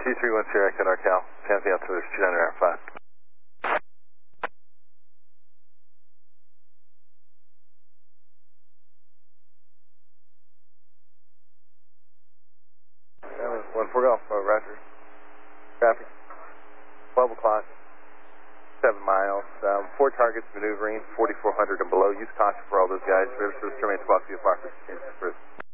T31 Sierra Echo NorCal, Tansy altimeter 2905. One four Golf, Roger. Traffic, 12 o'clock, 7 miles, 4 targets maneuvering, 4400 and below. Use caution for all those guys. River service terminates velocity of Fox 16.